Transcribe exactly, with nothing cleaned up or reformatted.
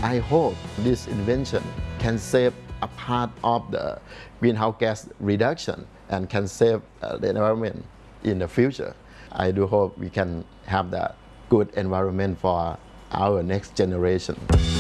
I hope this invention can save a part of the greenhouse gas reduction and can save uh, the environment in the future. I do hope we can have that good environment for our next generation.